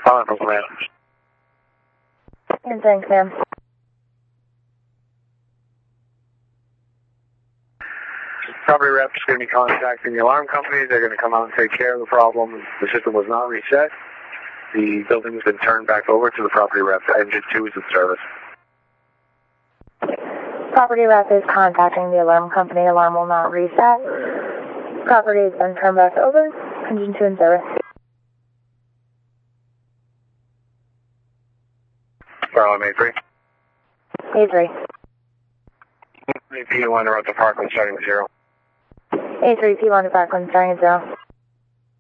Calling from command. And thanks, ma'am. Property rep's going to be contacting the alarm company. They're going to come out and take care of the problem. The system was not reset. The building has been turned back over to the property rep. Engine 2 is in service. Property rep is contacting the alarm company. Alarm will not reset. Property has been turned back over. Engine 2 in service. Barlow A3. A3. P1 to Parkland starting with 0. A3, P1 to Parkland starting at 0.